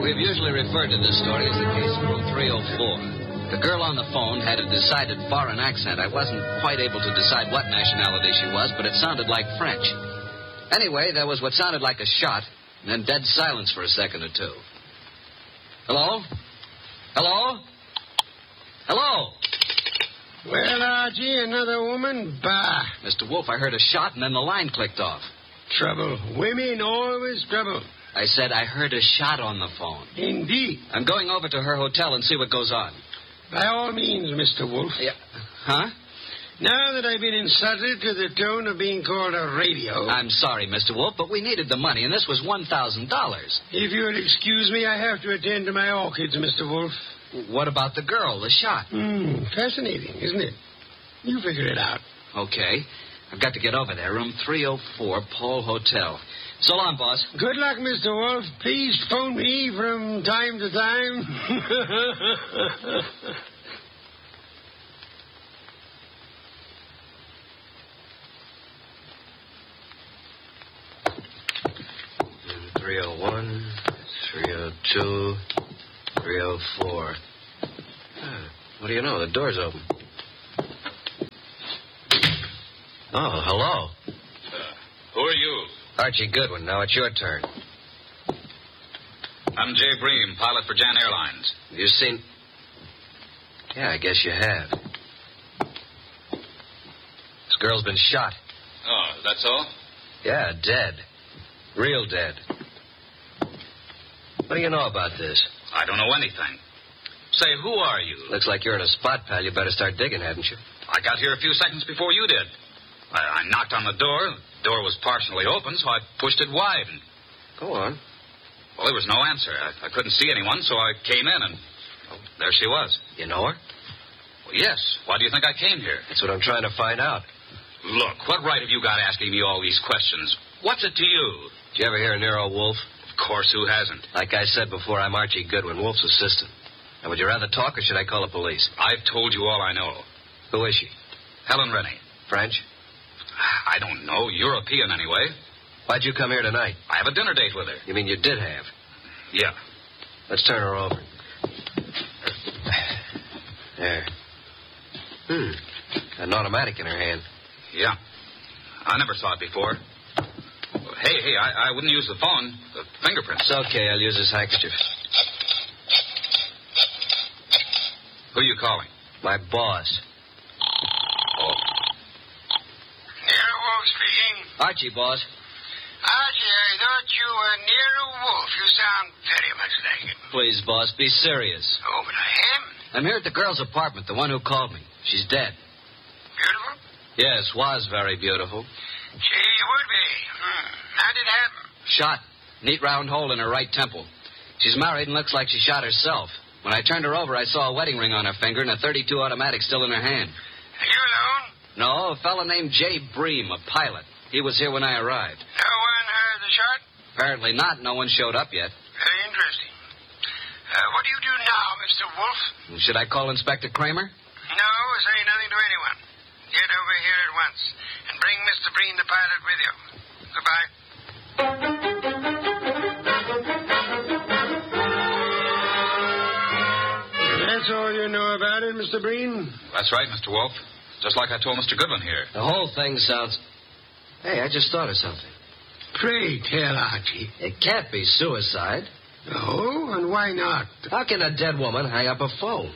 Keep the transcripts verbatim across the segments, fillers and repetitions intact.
We've usually referred to this story as the case of room three oh four. The girl on the phone had a decided foreign accent. I wasn't quite able to decide what nationality she was, but it sounded like French. Anyway, there was what sounded like a shot, and then dead silence for a second or two. Hello? Hello? Hello? Well, Archie, another woman? Bah. Mister Wolf, I heard a shot, and then the line clicked off. Trouble. Women always trouble. I said I heard a shot on the phone. Indeed. I'm going over to her hotel and see what goes on. By all means, Mister Wolf. Yeah. Huh? Now that I've been insulted to the tone of being called a radio... I'm sorry, Mister Wolf, but we needed the money, and this was one thousand dollars. If you'll excuse me, I have to attend to my orchids, Mister Wolf. What about the girl, the shot? Hmm, fascinating, isn't it? You figure it out. Okay. I've got to get over there. Room three oh four, Paul Hotel. So long, boss. Good luck, Mister Wolf. Please phone me from time to time. three oh one, three oh two, three oh four. Ah, what do you know? The door's open. Oh, hello. Uh, who are you? Archie Goodwin. Now it's your turn. I'm Jay Bream, pilot for Jan Airlines. You seen... Yeah, I guess you have. This girl's been shot. Oh, that's all? Yeah, dead. Real dead. What do you know about this? I don't know anything. Say, who are you? Looks like you're in a spot, pal. You better start digging, hadn't you? I got here a few seconds before you did. I, I knocked on the door. The door was partially open, so I pushed it wide. And... Go on. Well, there was no answer. I, I couldn't see anyone, so I came in, and well, there she was. You know her? Well, yes. Why do you think I came here? That's what I'm trying to find out. Look, what right have you got asking me all these questions? What's it to you? Did you ever hear of Nero Wolf? Of course, who hasn't? Like I said before, I'm Archie Goodwin, Wolf's assistant. Now, would you rather talk, or should I call the police? I've told you all I know. Who is she? Helen Rennie. French? I don't know. European, anyway. Why'd you come here tonight? I have a dinner date with her. You mean you did have? Yeah. Let's turn her over. There. Hmm. An automatic in her hand. Yeah. I never saw it before. Hey, hey, I, I wouldn't use the phone. The fingerprints. It's okay. I'll use this handkerchief. Who are you calling? My boss. Oh. Nero Wolf speaking. Archie, boss. Archie, I thought you were Nero Wolf. You sound very much like him. Please, boss, be serious. Oh, but I am. I'm here at the girl's apartment, the one who called me. She's dead. Beautiful? Yes, was very beautiful. She would be. Hmm. How did it happen? Shot. Neat round hole in her right temple. She's married and looks like she shot herself. When I turned her over, I saw a wedding ring on her finger and a thirty-two automatic still in her hand. Are you alone? No, a fellow named Jay Bream, a pilot. He was here when I arrived. No one heard the shot? Apparently not. No one showed up yet. Very interesting. Uh, what do you do now, Mister Wolf? Should I call Inspector Kramer? No, say nothing to anyone. Get over here at once and bring Mister Breen, the pilot, with you. Goodbye. That's all you know about it, Mister Breen? That's right, Mister Wolf. Just like I told Mister Goodwin here. The whole thing sounds... Hey, I just thought of something. Pray tell, Archie. It can't be suicide. Oh, and why not? How can a dead woman hang up a phone?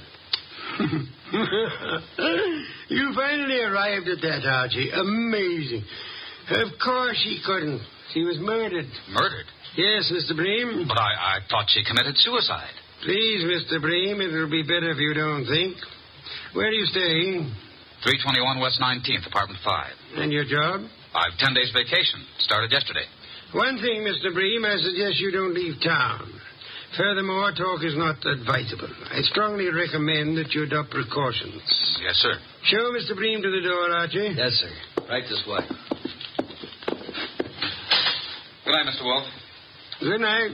You finally arrived at that, Archie. Amazing. Of course she couldn't. She was murdered. Murdered? Yes, Mister Bream. But I, I thought she committed suicide. Please, Mister Bream, it'll be better if you don't think. Where do you stay? three twenty-one West nineteenth, apartment five. And your job? I've ten days vacation. Started yesterday. One thing, Mister Bream, I suggest you don't leave town. Furthermore, talk is not advisable. I strongly recommend that you adopt precautions. Yes, sir. Show Mister Bream to the door, Archie. Yes, sir. Right this way. Good night, Mister Wolf. Good night.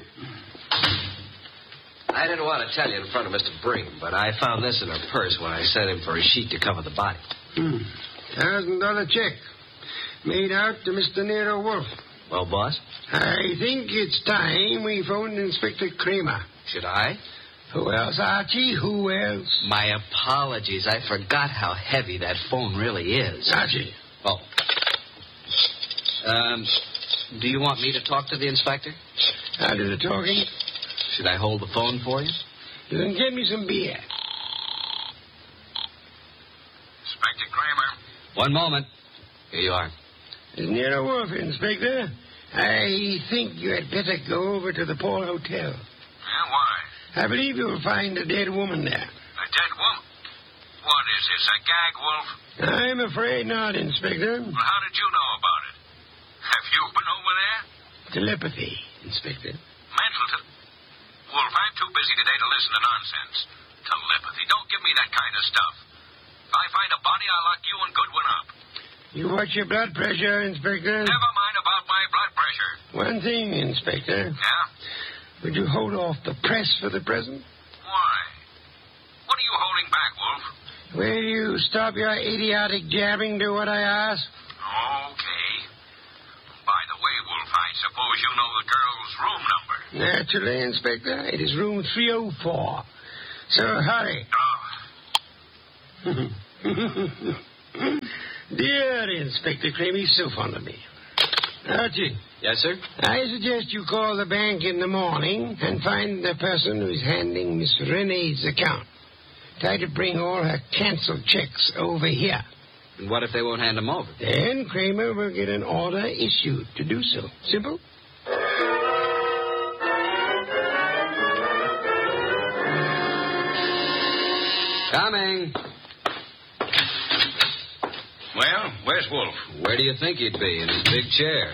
I didn't want to tell you in front of Mister Bream, but I found this in her purse when I sent him for a sheet to cover the body. Hmm. Thousand dollar check. Made out to Mister Nero Wolf. Well, boss? I think it's time we phoned Inspector Kramer. Should I? Who else, Archie? Who else? My apologies. I forgot how heavy that phone really is. Archie. Oh. Um, do you want me to talk to the inspector? I'll do the talking. Should I hold the phone for you? You can get me some beer. Inspector Kramer. One moment. Here you are. Near the wharf, Inspector. I think you had better go over to the Paul Hotel. Yeah, why? I believe you'll find a dead woman there. A dead woman? What is this, a gag, Wolf? I'm afraid not, Inspector. Well, how did you know about it? Have you been over there? Telepathy, Inspector. Mental te- Wolf, I'm too busy today to listen to nonsense. Telepathy. Don't give me that kind of stuff. If I find a body, I'll lock you and Goodwin up. You watch your blood pressure, Inspector. Never mind about my blood pressure. One thing, Inspector. Yeah? Would you hold off the press for the present? Why? What are you holding back, Wolf? Will you stop your idiotic jabbing to what I ask? Okay. By the way, Wolf, I suppose you know the girl's room number. Naturally, Inspector. It is room three oh four. So hurry. Oh. Dear Inspector Kramer, he's so fond of me. Archie. Yes, sir? I suggest you call the bank in the morning and find the person who's handling Miss Renee's account. Try to bring all her canceled checks over here. And what if they won't hand them over? Then Kramer will get an order issued to do so. Simple? Coming. Well, where's Wolf? Where do you think he'd be? In his big chair.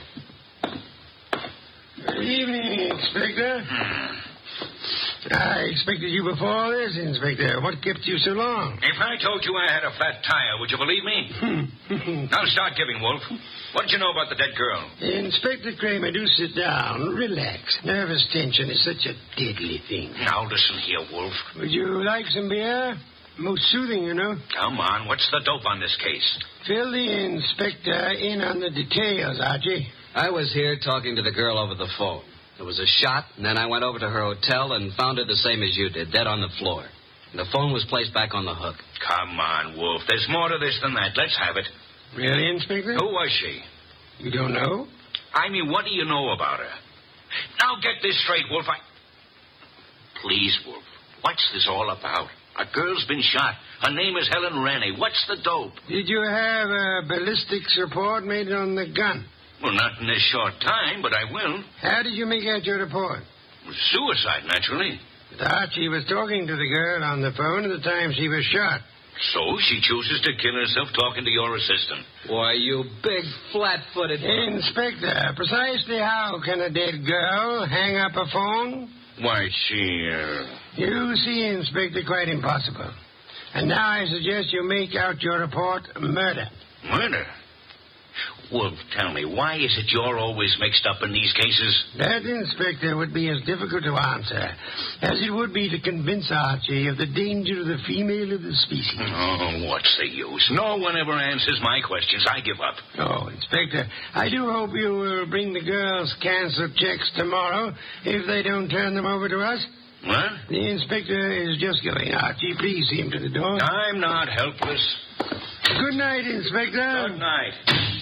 Good evening, Inspector. Hmm. I expected you before this, Inspector. What kept you so long? If I told you I had a flat tire, would you believe me? Now start giving, Wolf. What did you know about the dead girl? Inspector Kramer, do sit down. Relax. Nervous tension is such a deadly thing. Now listen here, Wolf. Would you like some beer? Most soothing, you know. Come on, what's the dope on this case? Fill the inspector in on the details, Archie. I was here talking to the girl over the phone. There was a shot, and then I went over to her hotel and found her the same as you did, dead on the floor. And the phone was placed back on the hook. Come on, Wolf. There's more to this than that. Let's have it. Really, Inspector? Who was she? You don't know? I mean, what do you know about her? Now get this straight, Wolf. I... Please, Wolf. What's this all about? A girl's been shot. Her name is Helen Rennie. What's the dope? Did you have a ballistics report made on the gun? Well, not in this short time, but I will. How did you make out your report? Suicide, naturally. But Archie was talking to the girl on the phone at the time she was shot. So she chooses to kill herself talking to your assistant. Why, you big, flat-footed... Inspector, precisely how can a dead girl hang up a phone? Why, she, uh... You see, Inspector, quite impossible. And now I suggest you make out your report murder. Murder? Wolf, tell me, why is it you're always mixed up in these cases? That, Inspector, would be as difficult to answer as it would be to convince Archie of the danger of the female of the species. Oh, what's the use? No one ever answers my questions. I give up. Oh, Inspector, I do hope you will bring the girls' canceled checks tomorrow if they don't turn them over to us. What? The inspector is just going. Archie, please see him to the door. I'm not helpless. Good night, Inspector. Good night.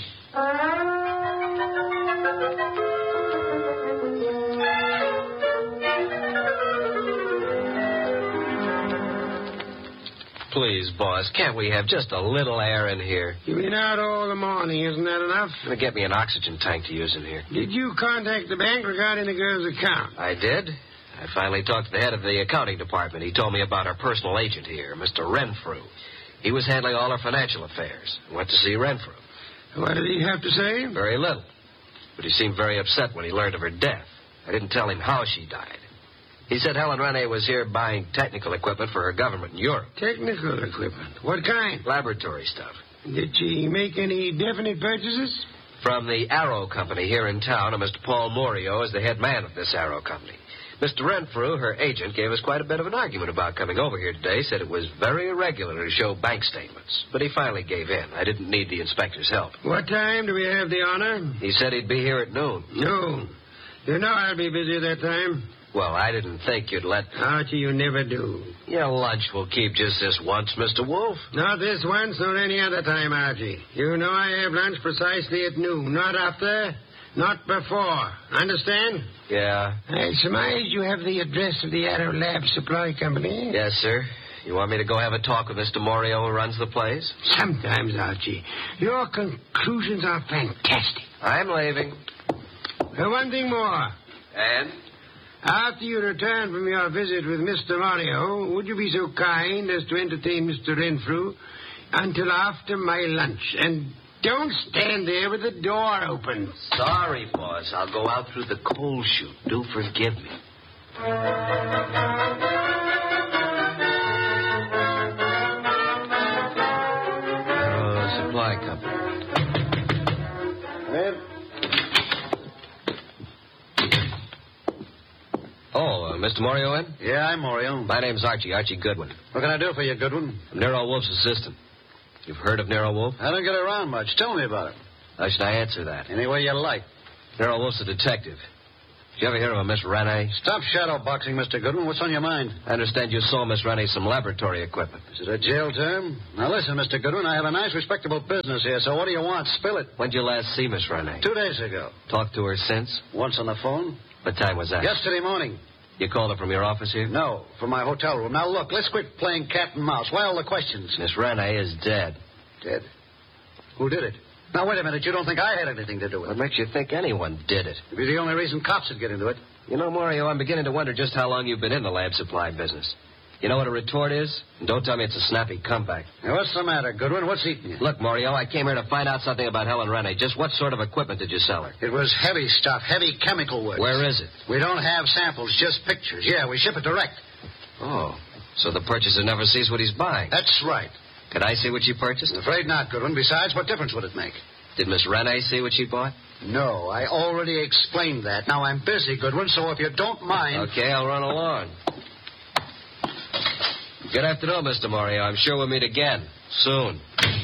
Please, boss, can't we have just a little air in here? You've been out all the morning. Isn't that enough? Gonna get me an oxygen tank to use in here. Did you contact the bank regarding the girl's account? I did. I finally talked to the head of the accounting department. He told me about our personal agent here, Mister Renfrew. He was handling all our financial affairs. I went to see Renfrew. What did he have to say? Very little. But he seemed very upset when he learned of her death. I didn't tell him how she died. He said Helen Rennie was here buying technical equipment for her government in Europe. Technical equipment? What kind? Laboratory stuff. Did she make any definite purchases? From the Arrow Company here in town, and Mister Paul Morio is the head man of this Arrow Company. Mister Renfrew, her agent, gave us quite a bit of an argument about coming over here today, said it was very irregular to show bank statements. But he finally gave in. I didn't need the inspector's help. What time do we have the honor? He said he'd be here at noon. No. You know I'll be busy that time. Well, I didn't think you'd let... Archie, you never do. Your lunch will keep just this once, Mister Wolf. Not this once nor any other time, Archie. You know I have lunch precisely at noon. Not after, not before. Understand? Yeah. I surmise you have the address of the Arrow Lab Supply Company. Yes, sir. You want me to go have a talk with Mister Morio, who runs the place? Sometimes, Archie, your conclusions are fantastic. I'm leaving. Uh, one thing more. And? After you return from your visit with Mister Morio, would you be so kind as to entertain Mister Renfrew until after my lunch? And don't stand there with the door open. Sorry, boss. I'll go out through the coal chute. Do forgive me. Uh, supply company. Well, Oh, uh, Mister Morio in? Yeah, I'm Morio. My name's Archie, Archie Goodwin. What can I do for you, Goodwin? I'm Nero Wolf's assistant. You've heard of Nero Wolf? I don't get around much. Tell me about it. How should I answer that? Any way you like. Nero Wolf's a detective. Did you ever hear of a Miss Rene? Stop shadowboxing, Mister Goodwin. What's on your mind? I understand you sold Miss Rene some laboratory equipment. Is it a jail term? Now, listen, Mister Goodwin, I have a nice, respectable business here, so what do you want? Spill it. When'd you last see Miss Rene? Two days ago. Talked to her since? Once on the phone. What time was that? Yesterday morning. You called her from your office here? No, from my hotel room. Now, look, let's quit playing cat and mouse. Why all the questions? Miss Rene is dead. Dead? Who did it? Now, wait a minute. You don't think I had anything to do with What it? makes you think anyone did it? It'd be the only reason cops would get into it. You know, Morio, I'm beginning to wonder just how long you've been in the lab supply business. You know what a retort is? And don't tell me it's a snappy comeback. Now, what's the matter, Goodwin? What's eating you? Look, Morio, I came here to find out something about Helen Rene. Just what sort of equipment did you sell her? It was heavy stuff, heavy chemical work. Where is it? We don't have samples, just pictures. Yeah, we ship it direct. Oh, so the purchaser never sees what he's buying. That's right. Could I see what she purchased? I'm afraid not, Goodwin. Besides, what difference would it make? Did Miss Rene see what she bought? No, I already explained that. Now, I'm busy, Goodwin, so if you don't mind... Okay, I'll run along. Good afternoon, Mister Morio. I'm sure we'll meet again. Soon.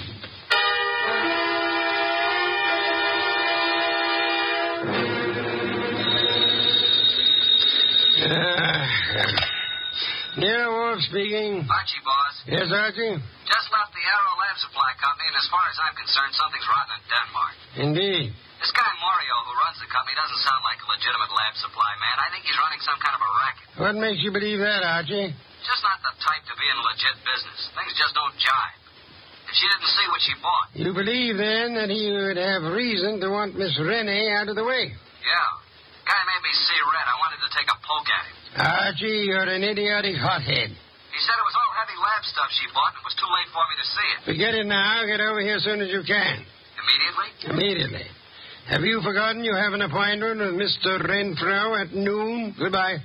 Uh, Nero Wolf speaking. Archie, boss. Yes, Archie? Just left the Arrow Lab Supply Company, and as far as I'm concerned, something's rotten in Denmark. Indeed. This guy Morio, who runs the company, doesn't sound like a legitimate lab supply man. I think he's running some kind of a racket. What makes you believe that, Archie? Just not the type to be in legit business. Things just don't jive. If she didn't see what she bought. You believe, then, that he would have reason to want Miss Rene out of the way? Yeah. Guy made me see red. I wanted to take a poke at him. Archie, you're an idiotic hothead. He said it was all heavy lab stuff she bought, and it was too late for me to see it. Forget it now. Get over here as soon as you can. Immediately? Immediately. Have you forgotten you have an appointment with Mister Renfrew at noon? Goodbye.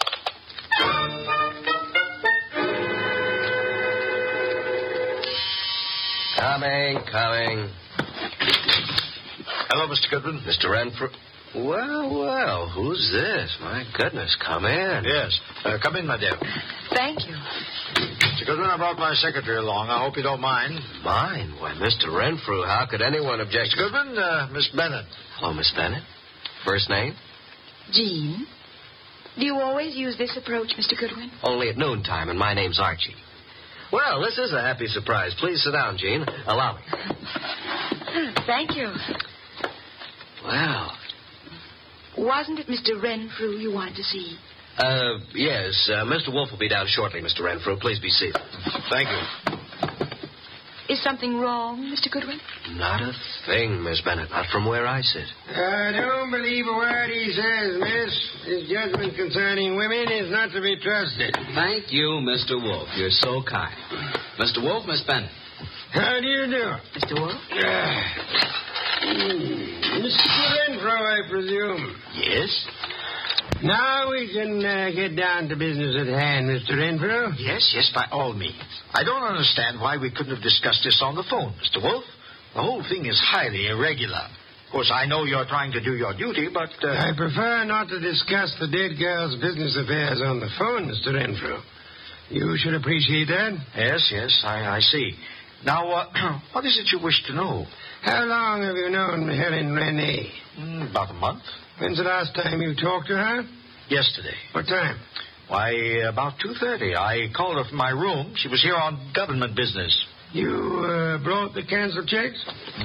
Coming, coming. Hello, Mister Goodwin. Mister Renfrew. Well, well, who's this? My goodness, come in. Yes. Uh, come in, my dear. Thank you. Mister Goodwin, I brought my secretary along. I hope you don't mind. Mine? Why, Mister Renfrew, how could anyone object? Mister Goodwin, uh, Miss Bennett. Hello, Miss Bennett. First name? Jean? Do you always use this approach, Mister Goodwin? Only at noontime, and my name's Archie. Well, this is a happy surprise. Please sit down, Jean. Allow me. Thank you. Well. Wasn't it Mister Renfrew you wanted to see? Uh, yes. Uh, Mister Wolf will be down shortly, Mister Renfrew. Please be seated. Thank you. Is something wrong, Mister Goodwin? Not a thing, Miss Bennett. Not from where I sit. I don't believe a word he says, miss. His judgment concerning women is not to be trusted. Thank you, Mister Wolf. You're so kind. Mister Wolf, Miss Bennett. How do you do? Mister Wolf? Uh, Mister Renfrew, I presume. Yes? Now we can uh, get down to business at hand, Mister Renfrew. Yes, yes, by all means. I don't understand why we couldn't have discussed this on the phone, Mister Wolf. The whole thing is highly irregular. Of course, I know you're trying to do your duty, but... Uh... I prefer not to discuss the dead girl's business affairs on the phone, Mister Renfrew. You should appreciate that. Yes, yes, I, I see. Now, uh, what is it you wish to know? How long have you known Helen Rene? Mm, about a month. When's the last time you talked to her? Yesterday. What time? Why, about two thirty. I called her from my room. She was here on government business. You uh, brought the canceled checks? Hmm.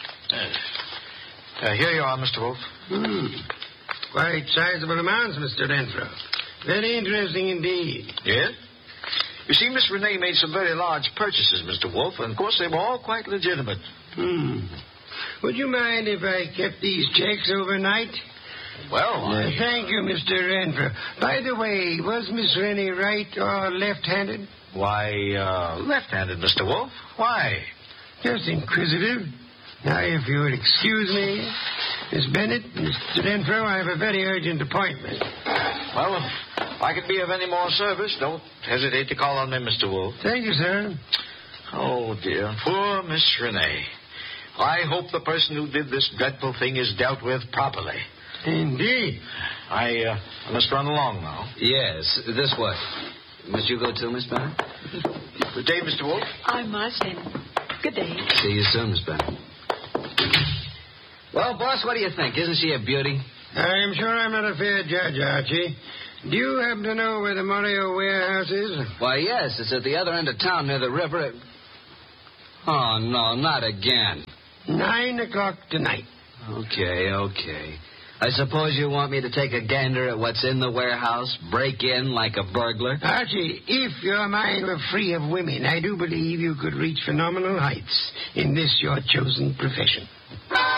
Uh, here you are, Mister Wolf. Hmm. Quite sizable amounts, Mister Renfrew. Very interesting indeed. Yes? You see, Miss Renee made some very large purchases, Mister Wolf, and of course they were all quite legitimate. Hmm. Would you mind if I kept these checks overnight? Well, Uh, I... thank you, Mister Renfrew. By the way, was Miss Rennie right or left-handed? Why, uh, left-handed, Mister Wolf. Why? Just inquisitive. Now, if you would excuse me, Miss Bennett, Mister Renfrew, I have a very urgent appointment. Well, if I can be of any more service, don't hesitate to call on me, Mister Wolf. Thank you, sir. Oh, dear. Poor Miss Renee. I hope the person who did this dreadful thing is dealt with properly. Indeed. I, uh, I must run along now. Yes, this way. Must you go too, Miss Bennett? Good day, Mister Wolf. I must, and good day. See you soon, Miss Bennett. Well, boss, what do you think? Isn't she a beauty? I'm sure I'm not a fair judge, Archie. Do you happen to know where the Morio warehouse is? Why, yes, it's at the other end of town near the river. At... Oh, no, not again. Nine o'clock tonight. Okay, okay. I suppose you want me to take a gander at what's in the warehouse, break in like a burglar? Archie, if your mind were free of women, I do believe you could reach phenomenal heights in this your chosen profession.